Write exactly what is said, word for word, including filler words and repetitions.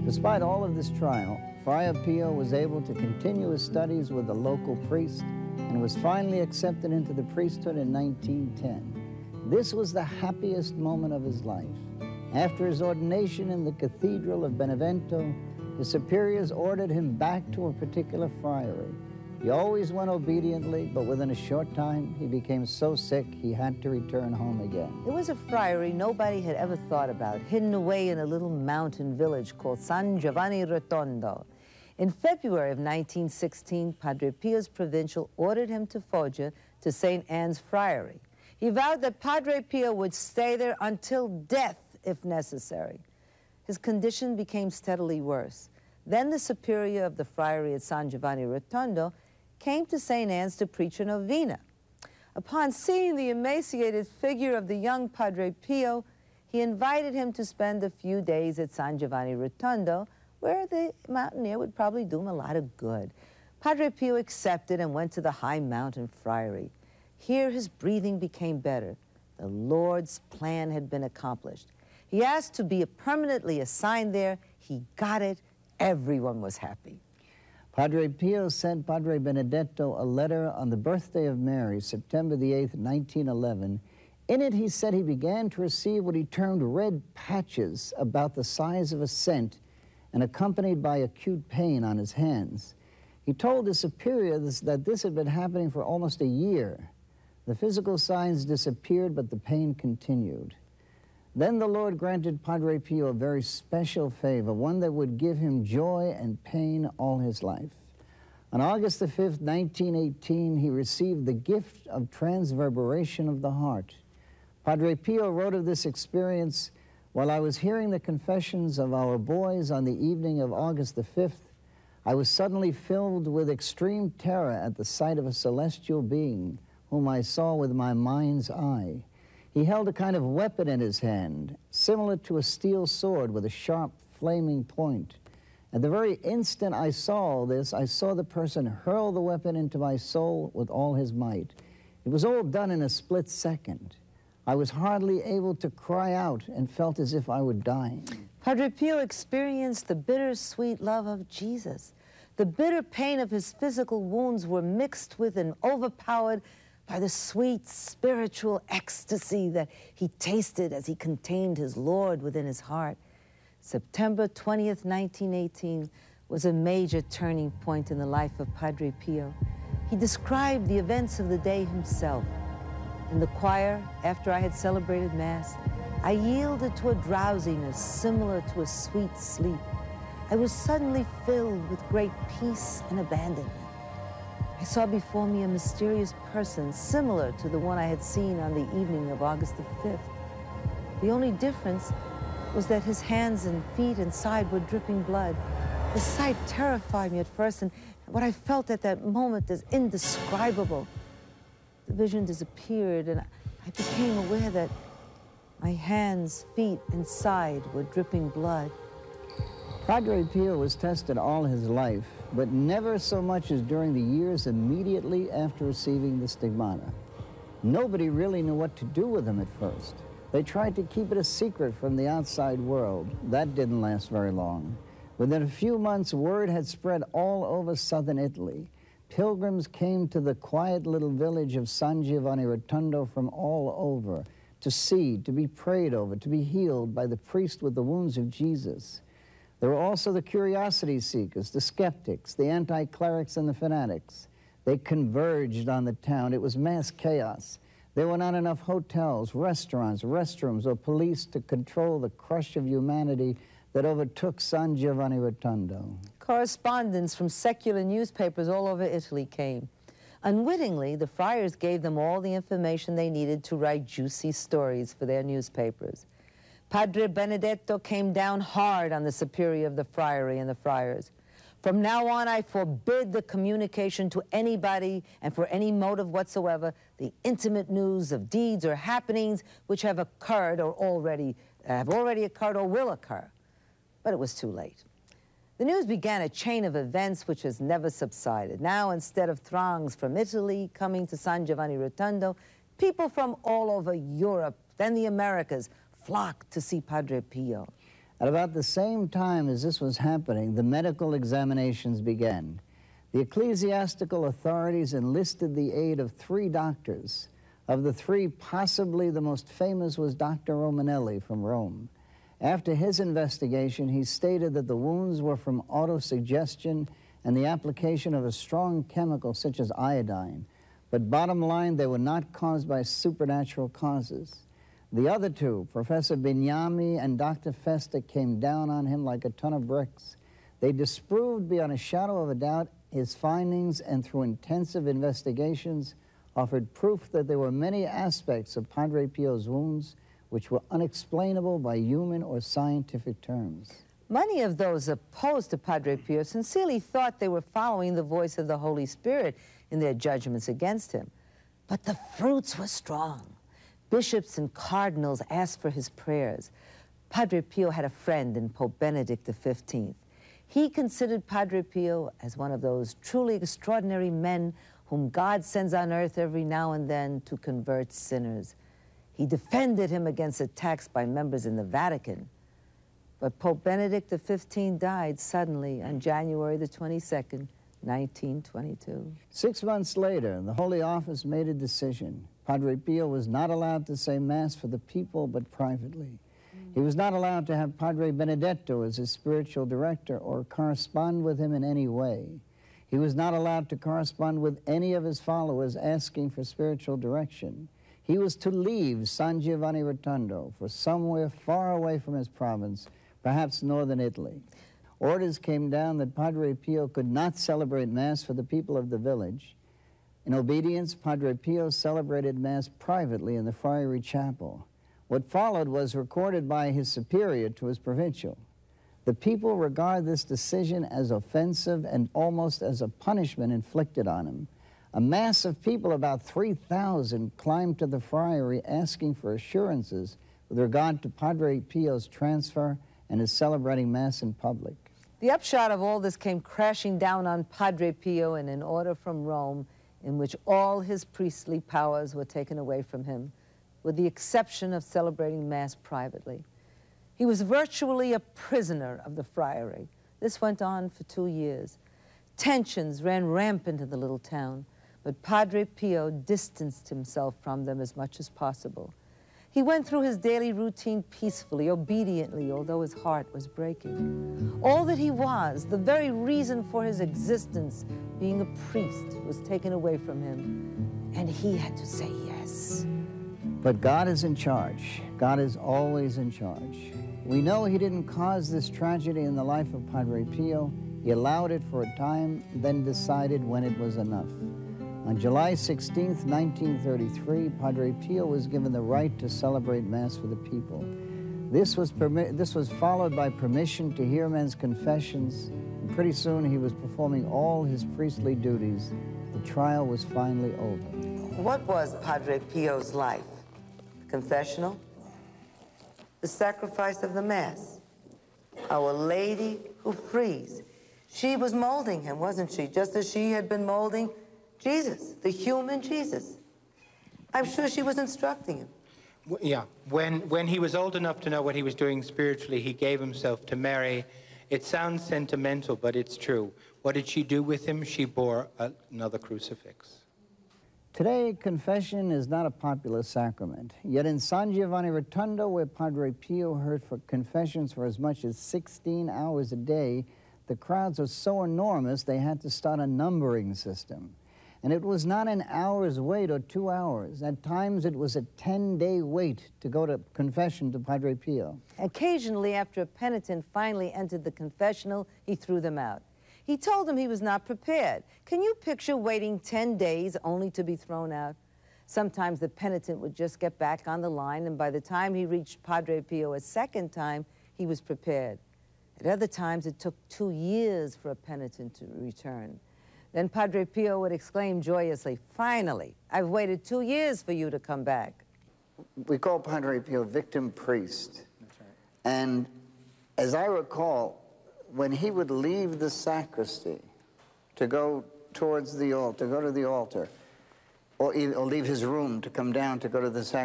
Despite all of this trial, Friar Pio was able to continue his studies with a local priest and was finally accepted into the priesthood in nineteen ten. This was the happiest moment of his life. After his ordination in the Cathedral of Benevento, his superiors ordered him back to a particular friary. He always went obediently, but within a short time, he became so sick he had to return home again. It was a friary nobody had ever thought about, hidden away in a little mountain village called San Giovanni Rotondo. In February of nineteen sixteen, Padre Pio's provincial ordered him to Foggia to Saint Anne's Friary. He vowed that Padre Pio would stay there until death, if necessary. His condition became steadily worse. Then the superior of the friary at San Giovanni Rotondo came to Saint Anne's to preach a novena. Upon seeing the emaciated figure of the young Padre Pio, he invited him to spend a few days at San Giovanni Rotondo, where the mountaineer would probably do him a lot of good. Padre Pio accepted and went to the high mountain friary. Here his breathing became better. The Lord's plan had been accomplished. He asked to be permanently assigned there. He got it. Everyone was happy. Padre Pio sent Padre Benedetto a letter on the birthday of Mary, September the eighth, nineteen eleven. In it, he said he began to receive what he termed red patches about the size of a cent and accompanied by acute pain on his hands. He told his superior this, that this had been happening for almost a year. The physical signs disappeared, but the pain continued. Then the Lord granted Padre Pio a very special favor, one that would give him joy and pain all his life. On August the fifth, nineteen eighteen, he received the gift of transverberation of the heart. Padre Pio wrote of this experience: while I was hearing the confessions of our boys on the evening of August the fifth, I was suddenly filled with extreme terror at the sight of a celestial being whom I saw with my mind's eye. He held a kind of weapon in his hand, similar to a steel sword with a sharp, flaming point. At the very instant I saw this, I saw the person hurl the weapon into my soul with all his might. It was all done in a split second. I was hardly able to cry out and felt as if I were dying. Padre Pio experienced the bittersweet love of Jesus. The bitter pain of his physical wounds were mixed with and overpowered by the sweet spiritual ecstasy that he tasted as he contained his Lord within his heart. September twentieth, nineteen eighteen was a major turning point in the life of Padre Pio. He described the events of the day himself. In the choir, after I had celebrated Mass, I yielded to a drowsiness similar to a sweet sleep. I was suddenly filled with great peace and abandonment. I saw before me a mysterious person similar to the one I had seen on the evening of August the fifth. The only difference was that his hands and feet and side were dripping blood. The sight terrified me at first, and what I felt at that moment is indescribable. The vision disappeared, and I became aware that my hands, feet, and side were dripping blood. Padre Pio was tested all his life, but never so much as during the years immediately after receiving the stigmata. Nobody really knew what to do with him at first. They tried to keep it a secret from the outside world. That didn't last very long. Within a few months, word had spread all over southern Italy. Pilgrims came to the quiet little village of San Giovanni Rotondo from all over to see, to be prayed over, to be healed by the priest with the wounds of Jesus. There were also the curiosity seekers, the skeptics, the anti-clerics, and the fanatics. They converged on the town. It was mass chaos. There were not enough hotels, restaurants, restrooms, or police to control the crush of humanity that overtook San Giovanni Rotondo. Correspondents from secular newspapers all over Italy came. Unwittingly, the friars gave them all the information they needed to write juicy stories for their newspapers. Padre Benedetto came down hard on the superior of the friary and the friars. From now on, I forbid the communication to anybody and for any motive whatsoever the intimate news of deeds or happenings which have occurred or already have already occurred or will occur. But it was too late. The news began a chain of events which has never subsided. Now, instead of throngs from Italy coming to San Giovanni Rotondo, people from all over Europe, then the Americas, flocked to see Padre Pio. At about the same time as this was happening, the medical examinations began. The ecclesiastical authorities enlisted the aid of three doctors. Of the three, possibly the most famous was Doctor Romanelli from Rome. After his investigation, he stated that the wounds were from autosuggestion and the application of a strong chemical such as iodine. But bottom line, they were not caused by supernatural causes. The other two, Professor Bignami and Doctor Festa, came down on him like a ton of bricks. They disproved beyond a shadow of a doubt his findings, and through intensive investigations offered proof that there were many aspects of Padre Pio's wounds which were unexplainable by human or scientific terms. Many of those opposed to Padre Pio sincerely thought they were following the voice of the Holy Spirit in their judgments against him. But the fruits were strong. Bishops and cardinals asked for his prayers. Padre Pio had a friend in Pope Benedict the fifteenth. He considered Padre Pio as one of those truly extraordinary men whom God sends on earth every now and then to convert sinners. He defended him against attacks by members in the Vatican. But Pope Benedict the fifteenth died suddenly on January the twenty-second, nineteen twenty-two. Six months later, the Holy Office made a decision. Padre Pio was not allowed to say Mass for the people, but privately. He was not allowed to have Padre Benedetto as his spiritual director or correspond with him in any way. He was not allowed to correspond with any of his followers asking for spiritual direction. He was to leave San Giovanni Rotondo for somewhere far away from his province, perhaps northern Italy. Orders came down that Padre Pio could not celebrate Mass for the people of the village. In obedience, Padre Pio celebrated Mass privately in the Friary Chapel. What followed was recorded by his superior to his provincial. The people regard this decision as offensive and almost as a punishment inflicted on him. A mass of people, about three thousand, climbed to the friary asking for assurances with regard to Padre Pio's transfer and his celebrating Mass in public. The upshot of all this came crashing down on Padre Pio in an order from Rome in which all his priestly powers were taken away from him, with the exception of celebrating Mass privately. He was virtually a prisoner of the friary. This went on for two years. Tensions ran rampant in the little town, but Padre Pio distanced himself from them as much as possible. He went through his daily routine peacefully, obediently, although his heart was breaking. All that he was, the very reason for his existence, being a priest, was taken away from him, and he had to say yes. But God is in charge. God is always in charge. We know he didn't cause this tragedy in the life of Padre Pio. He allowed it for a time, then decided when it was enough. On July sixteenth, nineteen thirty-three, Padre Pio was given the right to celebrate Mass for the people. This was, this was followed by permission to hear men's confessions, and pretty soon he was performing all his priestly duties. The trial was finally over. What was Padre Pio's life? Confessional? The sacrifice of the Mass. Our Lady who frees. She was molding him, wasn't she? Just as she had been molding Jesus, the human Jesus. I'm sure she was instructing him. Yeah, when, when he was old enough to know what he was doing spiritually, he gave himself to Mary. It sounds sentimental, but it's true. What did she do with him? She bore another crucifix. Today, confession is not a popular sacrament. Yet in San Giovanni Rotondo, where Padre Pio heard for confessions for as much as sixteen hours a day, the crowds were so enormous they had to start a numbering system. And it was not an hour's wait or two hours. At times, it was a ten-day wait to go to confession to Padre Pio. Occasionally, after a penitent finally entered the confessional, he threw them out. He told them he was not prepared. Can you picture waiting ten days only to be thrown out? Sometimes the penitent would just get back on the line, and by the time he reached Padre Pio a second time, he was prepared. At other times, it took two years for a penitent to return. Then Padre Pio would exclaim joyously, "Finally, I've waited two years for you to come back." We call Padre Pio victim priest. That's right. And as I recall, when he would leave the sacristy to go towards the altar, to go to the altar, or, or leave his room to come down to go to the sacristy,